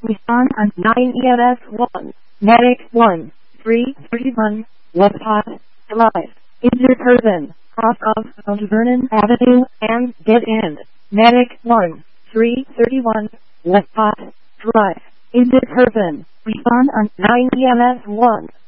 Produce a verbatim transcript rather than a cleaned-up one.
Respond on nine E M S one. Medic one. three thirty-one. West Hot Drive. Injured person. Cross of Mount Vernon Avenue and dead end. Medic one. three thirty-one. West Hot Drive. Injured person. Respond on nine E M S one.